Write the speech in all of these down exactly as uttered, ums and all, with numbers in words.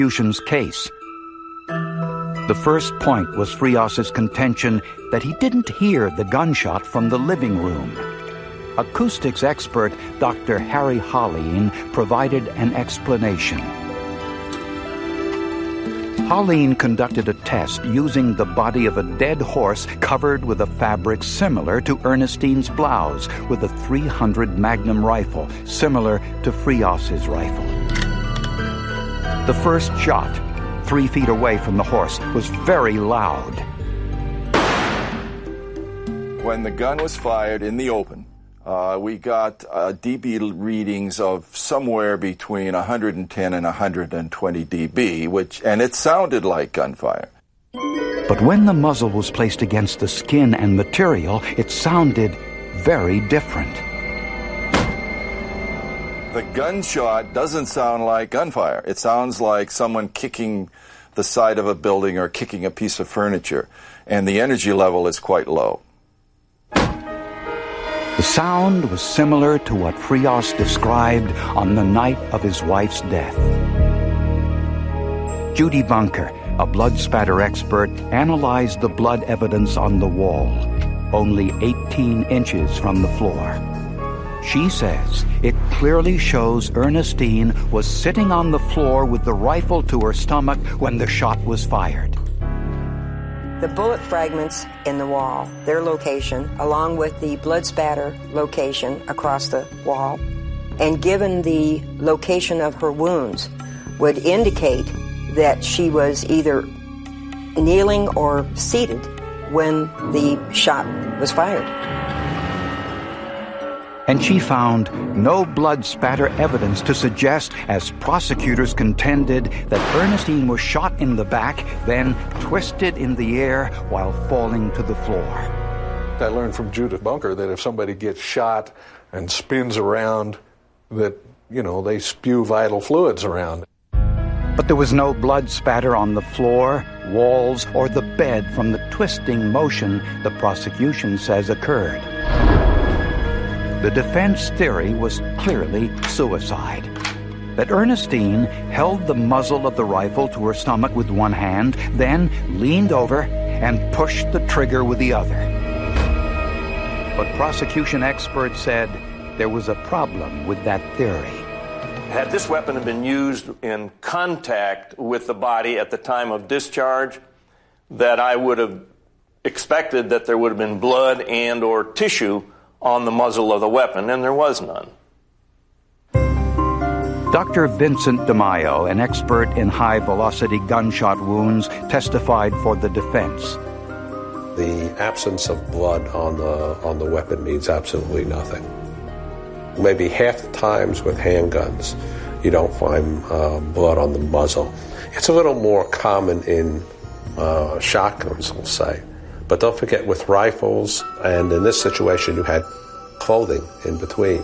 prosecution's case. The first point was Frias's contention that he didn't hear the gunshot from the living room. Acoustics expert Doctor Harry Holleen provided an explanation. Holleen conducted a test using the body of a dead horse covered with a fabric similar to Ernestine's blouse, with a three hundred Magnum rifle, similar to Frias's rifle. The first shot, three feet away from the horse, was very loud. When the gun was fired in the open, uh, we got uh, dB readings of somewhere between one hundred ten and one hundred twenty dB, which, and it sounded like gunfire. But when the muzzle was placed against the skin and material, it sounded very different. The gunshot doesn't sound like gunfire. It sounds like someone kicking the side of a building or kicking a piece of furniture, and the energy level is quite low. The sound was similar to what Frias described on the night of his wife's death. Judy Bunker, a blood spatter expert, analyzed the blood evidence on the wall, only eighteen inches from the floor. She says it clearly shows Ernestine was sitting on the floor with the rifle to her stomach when the shot was fired. The bullet fragments in the wall, their location, along with the blood spatter location across the wall, and given the location of her wounds, would indicate that she was either kneeling or seated when the shot was fired. And she found no blood spatter evidence to suggest, as prosecutors contended, that Ernestine was shot in the back, then twisted in the air while falling to the floor. I learned from Judith Bunker that if somebody gets shot and spins around, that, you know, they spew vital fluids around. But there was no blood spatter on the floor, walls, or the bed from the twisting motion the prosecution says occurred. The defense theory was clearly suicide. That Ernestine held the muzzle of the rifle to her stomach with one hand, then leaned over and pushed the trigger with the other. But prosecution experts said there was a problem with that theory. Had this weapon been used in contact with the body at the time of discharge, that I would have expected that there would have been blood and or tissue on the muzzle of the weapon, and there was none. Doctor Vincent DeMaio, an expert in high-velocity gunshot wounds, testified for the defense. The absence of blood on the on the weapon means absolutely nothing. Maybe half the times with handguns, you don't find uh, blood on the muzzle. It's a little more common in uh, shotguns, we'll say. But don't forget, with rifles, and in this situation, you had clothing in between.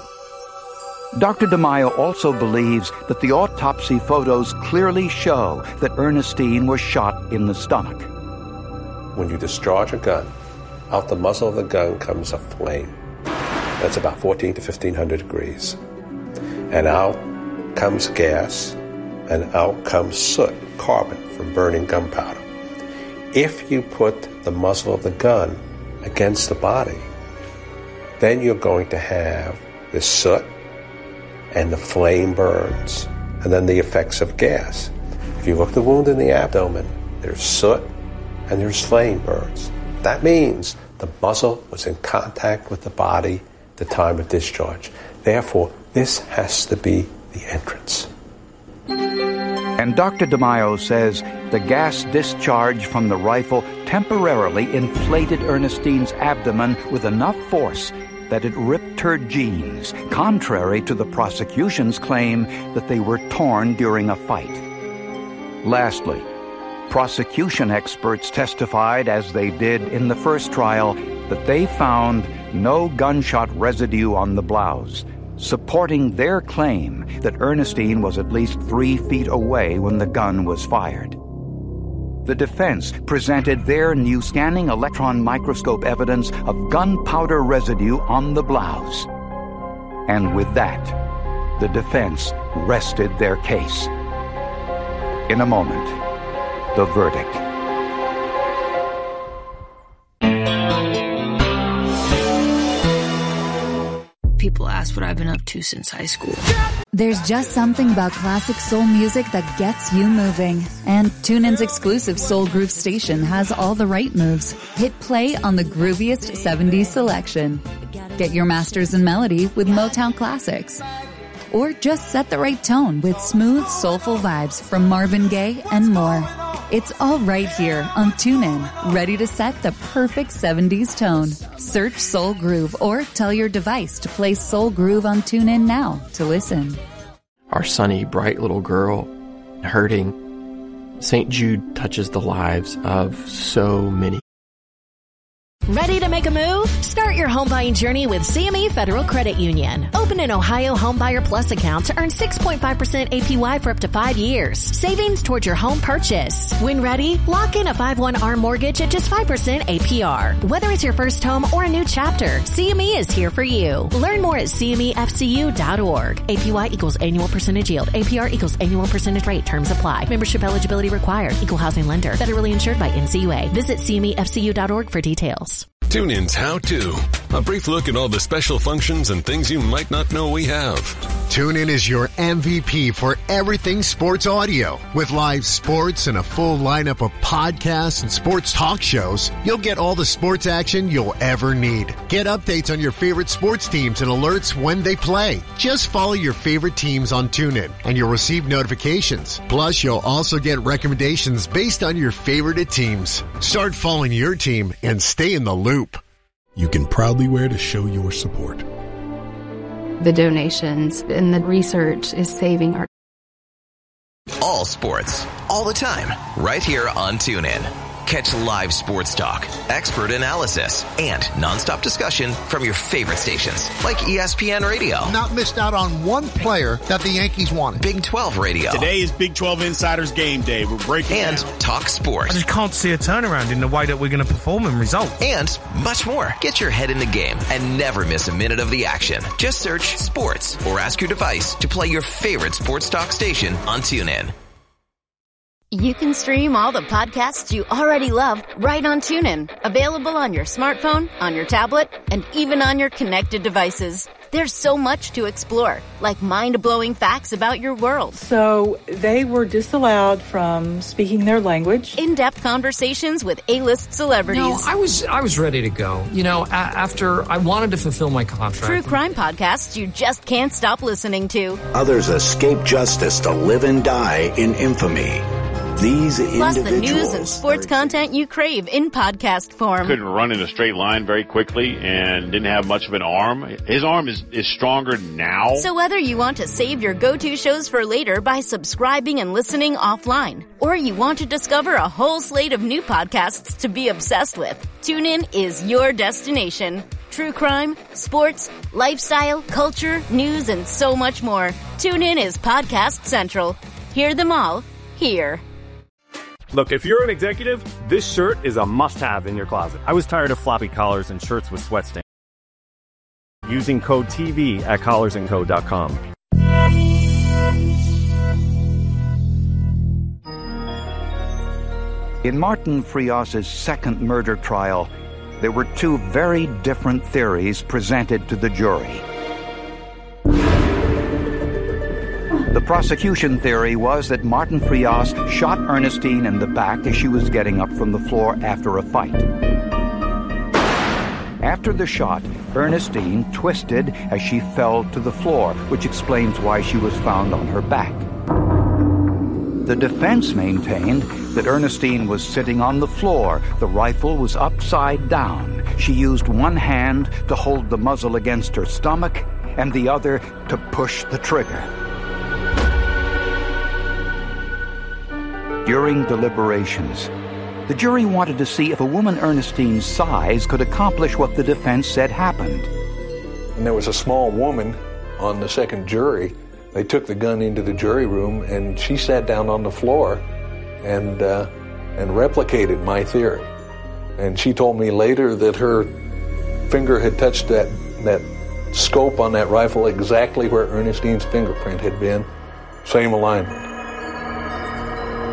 Doctor DeMaio also believes that the autopsy photos clearly show that Ernestine was shot in the stomach. When you discharge a gun, out the muzzle of the gun comes a flame. That's about fourteen to fifteen hundred degrees. And out comes gas, and out comes soot, carbon, from burning gunpowder. If you put the muzzle of the gun against the body, then you're going to have this soot, and the flame burns, and then the effects of gas. If you look at the wound in the abdomen, there's soot and there's flame burns. That means the muzzle was in contact with the body at the time of discharge. Therefore, this has to be the entrance. And Doctor DeMaio says the gas discharge from the rifle temporarily inflated Ernestine's abdomen with enough force that it ripped her jeans, contrary to the prosecution's claim that they were torn during a fight. Lastly, prosecution experts testified, as they did in the first trial, that they found no gunshot residue on the blouse, supporting their claim that Ernestine was at least three feet away when the gun was fired. The defense presented their new scanning electron microscope evidence of gunpowder residue on the blouse. And with that, the defense rested their case. In a moment, the verdict. People ask what I've been up to since high school. There's just something about classic soul music that gets you moving. And TuneIn's exclusive Soul Groove station has all the right moves. Hit play on the grooviest seventies selection. Get your masters in melody with Motown Classics. Or just set the right tone with smooth, soulful vibes from Marvin Gaye and more. It's all right here on TuneIn, ready to set the perfect seventies tone. Search Soul Groove or tell your device to play Soul Groove on TuneIn now to listen. Our sunny, bright little girl hurting. Saint Jude touches the lives of so many. Ready to make a move? Start your home buying journey with C M E Federal Credit Union. Open an Ohio Homebuyer Plus account to earn six point five percent A P Y for up to five years. Savings towards your home purchase. When ready, lock in a five one A R M mortgage at just five percent A P R. Whether it's your first home or a new chapter, C M E is here for you. Learn more at C M E F C U dot org. A P Y equals annual percentage yield. A P R equals annual percentage rate. Terms apply. Membership eligibility required. Equal housing lender. Federally insured by N C U A. Visit C M E F C U dot org for details. TuneIn's How To. A brief look at all the special functions and things you might not know we have. TuneIn is your M V P for everything sports audio. With live sports and a full lineup of podcasts and sports talk shows, you'll get all the sports action you'll ever need. Get updates on your favorite sports teams and alerts when they play. Just follow your favorite teams on TuneIn and you'll receive notifications. Plus, you'll also get recommendations based on your favorite teams. Start following your team and stay in the loop. You can proudly wear to show your support. The donations and the research is saving our... All sports, all the time, right here on TuneIn. Catch live sports talk, expert analysis, and nonstop discussion from your favorite stations, like E S P N Radio. Not missed out on one player that the Yankees wanted. Big twelve Radio. Today is Big twelve Insiders Game Day. We're breaking And down. Talk Sports. I just can't see a turnaround in the way that we're going to perform and result. And much more. Get your head in the game and never miss a minute of the action. Just search Sports or ask your device to play your favorite sports talk station on TuneIn. You can stream all the podcasts you already love right on TuneIn. Available on your smartphone, on your tablet, and even on your connected devices. There's so much to explore, like mind-blowing facts about your world. So they were disallowed from speaking their language. In-depth conversations with A-list celebrities. No, I was I was ready to go. You know, a- after I wanted to fulfill my contract. True crime podcasts you just can't stop listening to. Others escape justice to live and die in infamy. These Plus individuals... the news and sports content you crave in podcast form. Couldn't run in a straight line very quickly and didn't have much of an arm. His arm is, is stronger now. So whether you want to save your go-to shows for later by subscribing and listening offline, or you want to discover a whole slate of new podcasts to be obsessed with, TuneIn is your destination. True crime, sports, lifestyle, culture, news, and so much more. TuneIn is Podcast Central. Hear them all here. Look, if you're an executive, this shirt is a must-have in your closet. I was tired of floppy collars and shirts with sweat stains. Using code T V at collars and co dot com. In Martin Frias's second murder trial, there were two very different theories presented to the jury. The prosecution theory was that Martin Frias shot Ernestine in the back as she was getting up from the floor after a fight. After the shot, Ernestine twisted as she fell to the floor, which explains why she was found on her back. The defense maintained that Ernestine was sitting on the floor. The rifle was upside down. She used one hand to hold the muzzle against her stomach and the other to push the trigger. During deliberations, the jury wanted to see if a woman Ernestine's size could accomplish what the defense said happened. And there was a small woman on the second jury. They took the gun into the jury room, and she sat down on the floor and uh, and replicated my theory. And she told me later that her finger had touched that that scope on that rifle exactly where Ernestine's fingerprint had been. Same alignment.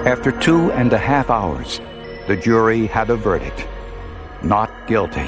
After two and a half hours, the jury had a verdict: not guilty.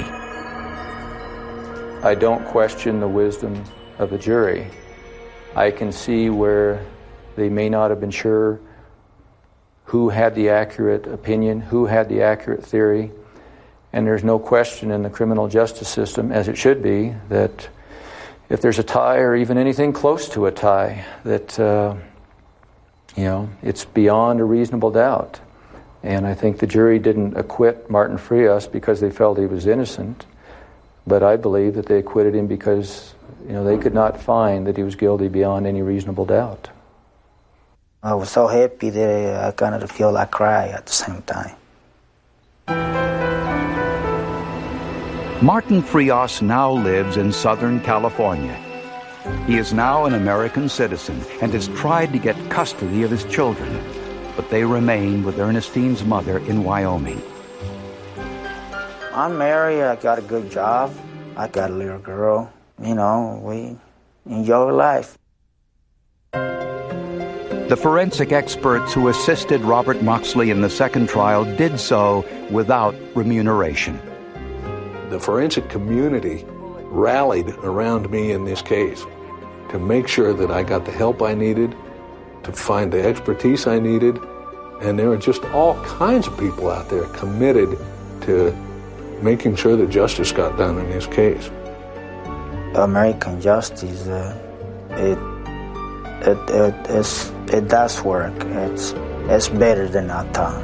I don't question the wisdom of the jury. I can see where they may not have been sure who had the accurate opinion, who had the accurate theory. And there's no question in the criminal justice system, as it should be, that if there's a tie or even anything close to a tie, that, uh, you know, it's beyond a reasonable doubt. And I think the jury didn't acquit Martin Frias because they felt he was innocent, but I believe that they acquitted him because, you know, they could not find that he was guilty beyond any reasonable doubt. I was so happy that I kind of feel like cry at the same time. Martin Frias now lives in Southern California. He is now an American citizen and has tried to get custody of his children, but they remain with Ernestine's mother in Wyoming. I'm married, I got a good job, I got a little girl. You know, we enjoy life. The forensic experts who assisted Robert Moxley in the second trial did so without remuneration. The forensic community rallied around me in this case to make sure that I got the help I needed, to find the expertise I needed, and there were just all kinds of people out there committed to making sure that justice got done in this case. American justice, uh, it, it, it, it's, it does work. It's, it's better than our time.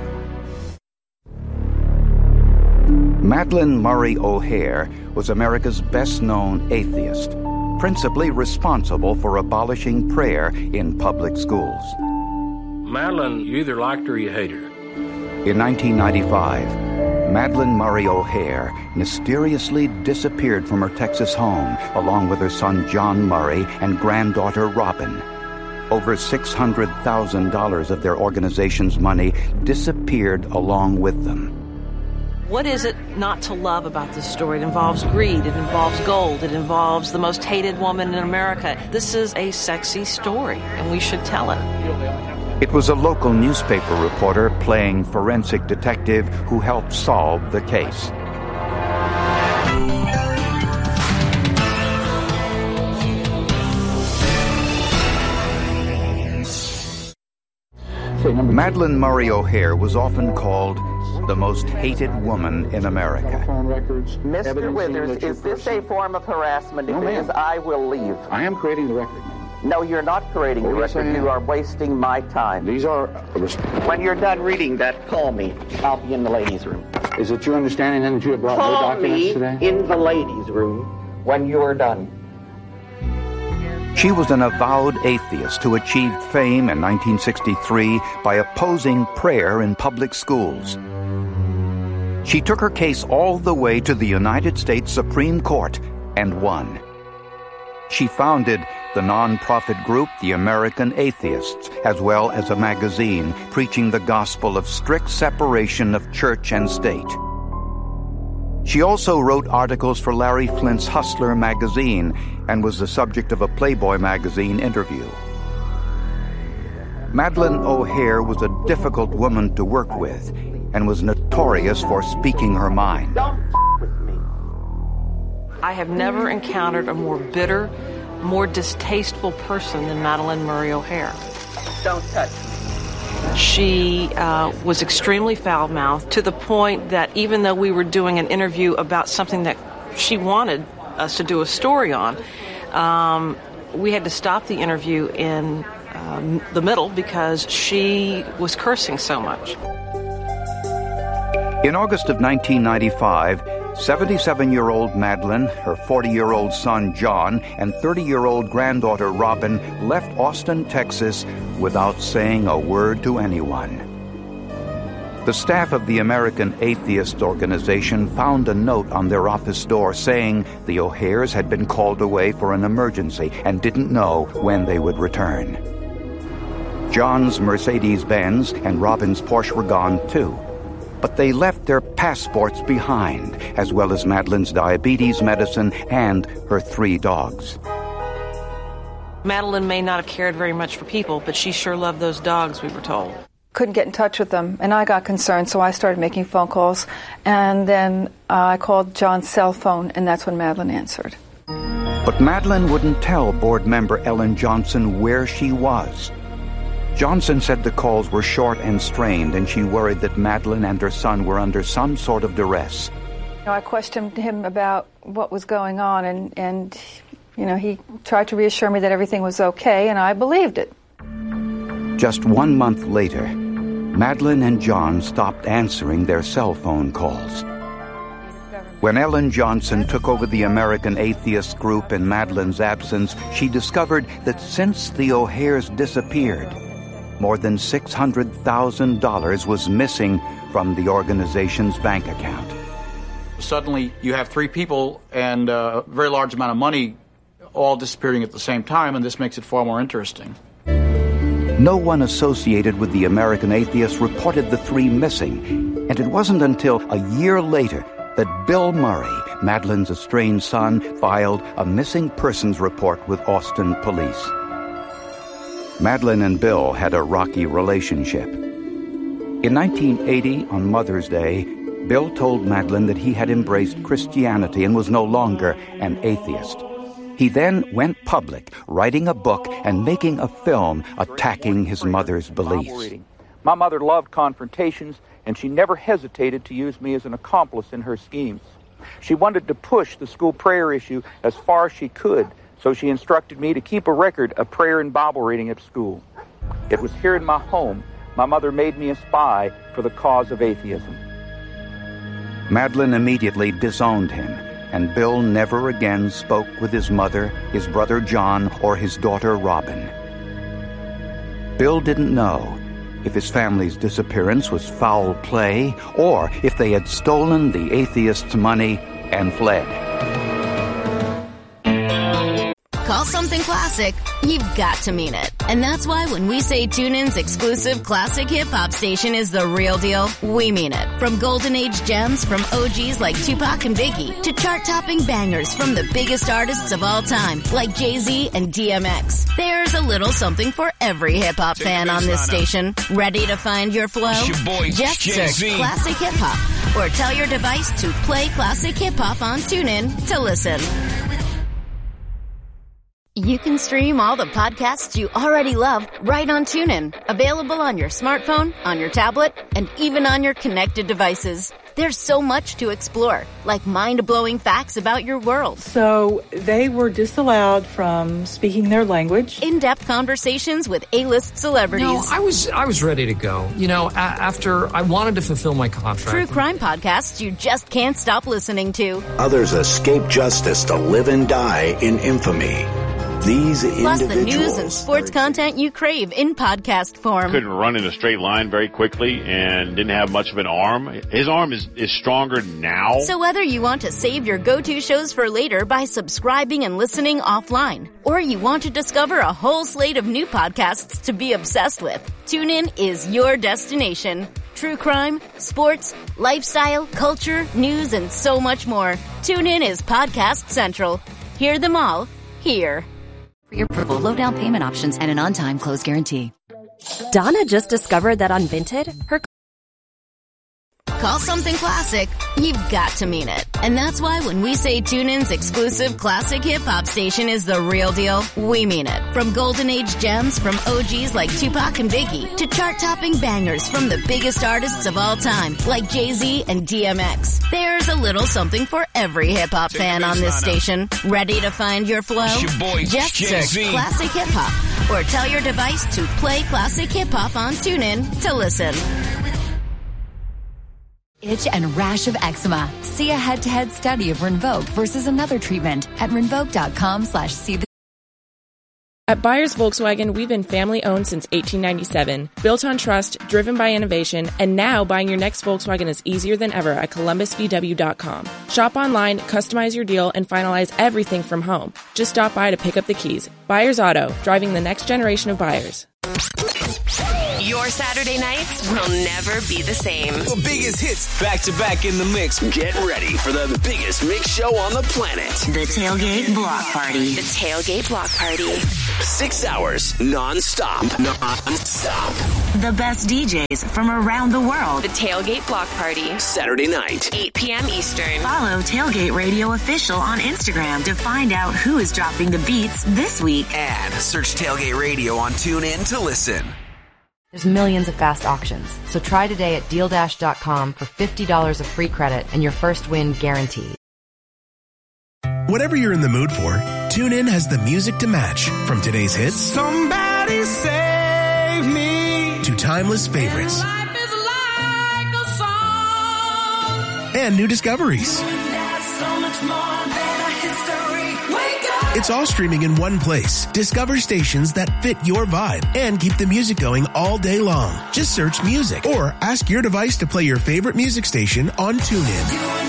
Madalyn Murray O'Hair was America's best-known atheist, principally responsible for abolishing prayer in public schools. Madalyn, you either liked her or you hated her. In nineteen ninety-five, Madalyn Murray O'Hair mysteriously disappeared from her Texas home along with her son John Murray and granddaughter Robin. Over six hundred thousand dollars of their organization's money disappeared along with them. What is it not to love about this story? It involves greed, it involves gold, it involves the most hated woman in America. This is a sexy story, and we should tell it. It was a local newspaper reporter playing forensic detective who helped solve the case. Madalyn Murray O'Hair was often called the most hated woman in America. Mister Withers, is this a form of harassment? If No, it ma'am. is, I will leave. I am creating the record, ma'am. No, you're not creating Oh, the yes, I record. am. You are wasting my time. These are... When you're done reading that, call me. I'll be in the ladies' room. Is it your understanding then that you have brought no Call documents me today? in the ladies' room when you are done. She was an avowed atheist who achieved fame in nineteen sixty-three by opposing prayer in public schools. She took her case all the way to the United States Supreme Court and won. She founded the non-profit group The American Atheists, as well as a magazine preaching the gospel of strict separation of church and state. She also wrote articles for Larry Flint's Hustler magazine and was the subject of a Playboy magazine interview. Madalyn O'Hair was a difficult woman to work with and was notorious for speaking her mind. I have never encountered a more bitter, more distasteful person than Madalyn Murray O'Hair. Don't touch me. She uh, was extremely foul-mouthed to the point that even though we were doing an interview about something that she wanted us to do a story on, um, we had to stop the interview in um, the middle because she was cursing so much. In August of nineteen ninety-five, seventy-seven-year-old Madalyn, her forty-year-old son John, and thirty-year-old granddaughter Robin left Austin, Texas, without saying a word to anyone. The staff of the American Atheist Organization found a note on their office door saying the O'Hairs had been called away for an emergency and didn't know when they would return. John's Mercedes-Benz and Robin's Porsche were gone too. But they left their passports behind, as well as Madalyn's diabetes medicine and her three dogs. Madalyn may not have cared very much for people, but she sure loved those dogs, we were told. couldn't get in touch with them, and I got concerned, so I started making phone calls, and then uh, I called John's cell phone, and that's when Madeline answered. But Madeline wouldn't tell board member Ellen Johnson where she was. Johnson said the calls were short and strained, and she worried that Madeline and her son were under some sort of duress. You know, I questioned him about what was going on, and, and you know, he tried to reassure me that everything was okay, and I believed it. Just one month later, Madeline and John stopped answering their cell phone calls. When Ellen Johnson took over the American Atheist Group in Madeline's absence, she discovered that since the O'Hares disappeared, more than six hundred thousand dollars was missing from the organization's bank account. Suddenly, you have three people and a very large amount of money all disappearing at the same time, and this makes it far more interesting. No one associated with the American Atheists reported the three missing, and it wasn't until a year later that Bill Murray, Madeline's estranged son, filed a missing persons report with Austin police. Madeline and Bill had a rocky relationship. In nineteen eighty, on Mother's Day, Bill told Madeline that he had embraced Christianity and was no longer an atheist. He then went public, writing a book and making a film attacking his mother's beliefs. My mother loved confrontations, and she never hesitated to use me as an accomplice in her schemes. She wanted to push the school prayer issue as far as she could, so she instructed me to keep a record of prayer and Bible reading at school. It was here in my home my mother made me a spy for the cause of atheism. Madeline immediately disowned him, and Bill never again spoke with his mother, his brother John, or his daughter Robin. Bill didn't know if his family's disappearance was foul play or if they had stolen the atheist's money and fled. Call something classic, you've got to mean it. And that's why when we say TuneIn's exclusive classic hip-hop station is the real deal, we mean it. From golden age gems from O Gs like Tupac and Biggie to chart-topping bangers from the biggest artists of all time like Jay-Z and D M X. There's a little something for every hip-hop fan on this station. Ready to find your flow? It's your boy, Just Jay-Z. search Classic Hip-Hop or tell your device to play Classic Hip-Hop on TuneIn to listen. You can stream all the podcasts you already love right on TuneIn. Available on your smartphone, on your tablet, and even on your connected devices. There's so much to explore, like mind-blowing facts about your world. So they were disallowed from speaking their language. In-depth conversations with A-list celebrities. No, I was I was ready to go. You know, a- after I wanted to fulfill my contract. True crime podcasts you just can't stop listening to. Others escape justice to live and die in infamy. These Plus the individuals news and sports content you crave in podcast form. Couldn't run in a straight line very quickly and didn't have much of an arm. His arm is, is stronger now. So whether you want to save your go-to shows for later by subscribing and listening offline, or you want to discover a whole slate of new podcasts to be obsessed with, TuneIn is your destination. True crime, sports, lifestyle, culture, news, and so much more. TuneIn is Podcast Central. Hear them all here. Your approval, low down payment options, and an on-time close guarantee. Donna just discovered that on Vinted, her Call something classic, you've got to mean it. And that's why when we say TuneIn's exclusive classic hip-hop station is the real deal, we mean it. From golden age gems from O Gs like Tupac and Biggie to chart-topping bangers from the biggest artists of all time like Jay-Z and D M X. There's a little something for every hip-hop fan on this station. Ready to find your flow? It's your boy, Just Jay-Z. search Classic Hip-Hop or tell your device to play Classic Hip-Hop on TuneIn to listen. itch and rash of eczema. See a head-to-head study of Rinvoq versus another treatment at rinvoq.com slash see the At Byers Volkswagen, we've been family-owned since eighteen ninety-seven, built on trust, driven by innovation, and now buying your next Volkswagen is easier than ever at columbus v w dot com. Shop online, customize your deal, and finalize everything from home. Just stop by to pick up the keys. Byers Auto, driving the next generation of buyers. Your Saturday nights will never be the same. The biggest hits back to back in the mix. Get ready for the biggest mix show on the planet. The Tailgate Block Party. The Tailgate Block Party. Six hours non-stop. Non-stop. The best D Js from around the world. The Tailgate Block Party. Saturday night. eight p.m. Eastern. Follow Tailgate Radio Official on Instagram to find out who is dropping the beats this week. And search Tailgate Radio on TuneIn to listen. There's millions of fast auctions, so try today at deal dash dot com for fifty dollars of free credit and your first win guaranteed. Whatever you're in the mood for, TuneIn has the music to match. From today's hits, Somebody save me, to timeless favorites, life is like a song, and new discoveries. so much more than a history. Wake up. It's all streaming in one place. Discover stations that fit your vibe and keep the music going all day long. Just search music or ask your device to play your favorite music station on TuneIn.